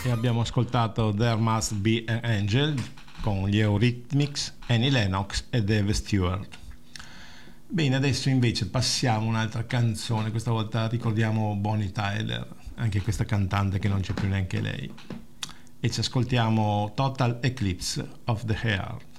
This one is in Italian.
e abbiamo ascoltato There Must Be an Angel con gli Eurythmics, Annie Lennox e Dave Stewart. Bene, adesso invece passiamo a un'altra canzone, questa volta ricordiamo Bonnie Tyler, anche questa cantante che non c'è più neanche lei, e ci ascoltiamo Total Eclipse of the Heart.